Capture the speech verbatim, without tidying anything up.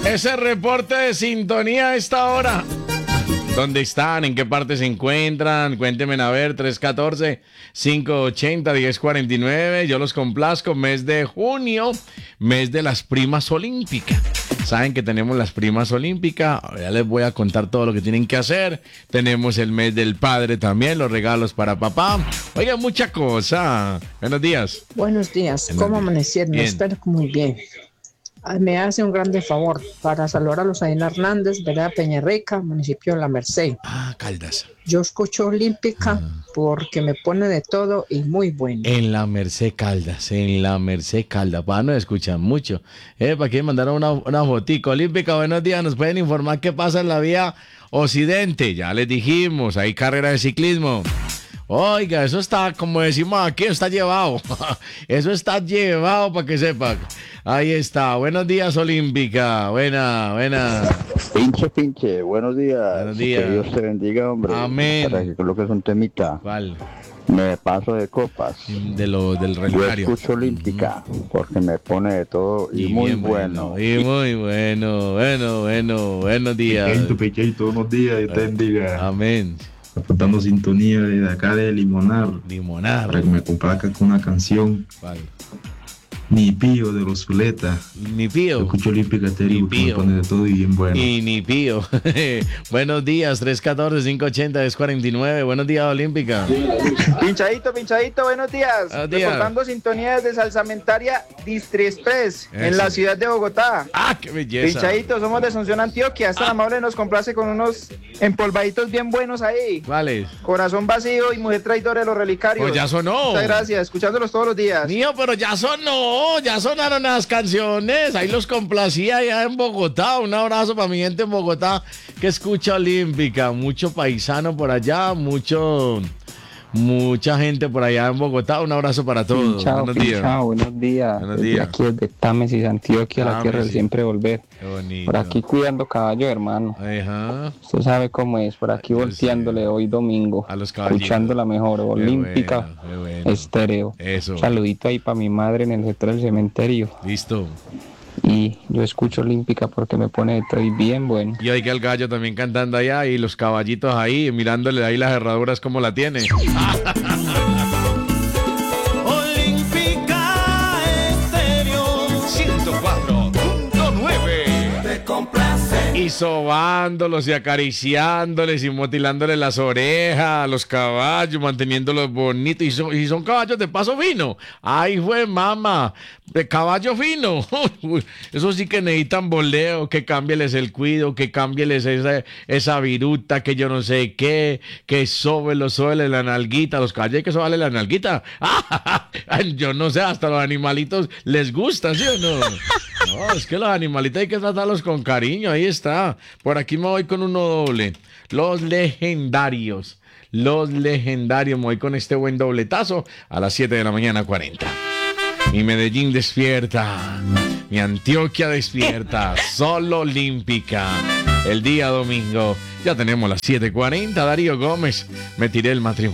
ese reporte de sintonía a esta hora. ¿Dónde están? ¿En qué parte se encuentran? Cuéntenme a ver, tres uno cuatro, cinco ocho cero, uno cero cuatro nueve. Yo los complazco, mes de junio, mes de las primas olímpicas. Saben que tenemos las primas olímpicas, ya les voy a contar todo lo que tienen que hacer. Tenemos el mes del padre también, los regalos para papá. Oiga, mucha cosa. Buenos días. Buenos días, Buenos ¿cómo días. amanecieron? Bien. Espero que muy bien. Ah, Me hace un grande favor para saludar a los Aina Hernández, vereda Peñarrica, municipio de La Merced. Ah, Caldas. Yo escucho Olímpica porque me pone de todo y muy bueno. En la Merced Caldas, en la Merced Caldas. Para no escuchan mucho. Eh, para que mandaron una, una fotico. Olímpica, buenos días. Nos pueden informar qué pasa en la vía Occidente. Ya les dijimos, hay carrera de ciclismo. Oiga, eso está, como decimos aquí, está llevado. Eso está llevado para que sepan. Ahí está. Buenos días, Olímpica. Buena, buena. Pinche, pinche, buenos días. Buenos días. Que Dios te bendiga, hombre. Amén. Para que coloques un temita. ¿Cuál? Me paso de copas. De lo, del Yo relicario. escucho Olímpica porque me pone de todo y, Y muy bien bueno. Y muy bueno. Bueno, bueno. Buenos días. Pequeñito, pequeñito, buenos días, Dios te bendiga. Amén. Reportando sintonía desde acá de Limonar, Limonar. para que me complazca con una canción, ¿Cuál? Mi Pío de los Zuleta. Ni Yo pío. escucho Olímpica Estéreo, Mi que me Pío. pone de todo y bien bueno. Y ni pío. Buenos días, tres uno cuatro, cinco ocho cero, dos cuatro nueve. Buenos días, Olímpica. Pinchadito, pinchadito, buenos días. Buenos días. Reportando sintonía desde Salsamentaria Distri Express, Eso. en la ciudad de Bogotá. ¡Ah, qué belleza! Pinchadito, somos de Asunción, Antioquia. Esta amable nos complace con unos empolvaditos bien buenos ahí. ¿Cuáles? Corazón vacío y mujer traidora de los relicarios. Pues ya sonó. Muchas gracias, escuchándolos todos los días. Mío, pero ya sonó, ya sonaron las canciones. Ahí los complacía allá en Bogotá. Un abrazo para mi gente en Bogotá que escucha Olímpica. Mucho paisano por allá, mucho, mucha gente por allá en Bogotá. Un abrazo para todos. Pinchado, Buenos días. pinchado, buenos días. Buenos Desde días. aquí desde Támesis, Antioquia, la tierra del Támesis. siempre volver. Qué bonito. Por aquí cuidando caballo, hermano. Ajá. Usted sabe cómo es, por aquí Yo volteándole sé. hoy domingo. A los caballitos. Escuchando la mejor, olímpica, bueno, qué bueno. estéreo. Eso. Saludito ahí para mi madre en el sector del cementerio. Listo. Y yo escucho olímpica porque me pone de todo y bien bueno. Y hay que el gallo también cantando allá y los caballitos ahí, mirándole ahí las herraduras como la tiene. Olímpica Estéreo ciento cuatro punto nueve. Te complace. Y sobándolos y acariciándoles y motilándoles las orejas a los caballos, manteniéndolos bonitos. Y son, y son caballos de paso fino. Ay, fue mamá, de caballo fino. Uy, eso sí que necesitan boleo, que cámbieles el cuido, que cámbieles esa, esa viruta, que yo no sé qué, que sóbelo, sóbele la nalguita. Los caballos hay que sobarle la nalguita. Ay, yo no sé, hasta los animalitos les gusta, ¿sí o no? No, es que los animalitos hay que tratarlos con cariño, ahí está. Por aquí me voy con uno doble. Los legendarios. Los legendarios. Me voy con este buen dobletazo a las siete de la mañana cuarenta. Mi Medellín despierta. Mi Antioquia despierta. Solo Olímpica. El día domingo. Ya tenemos las siete cuarenta. Darío Gómez. Me tiré el matrimonio.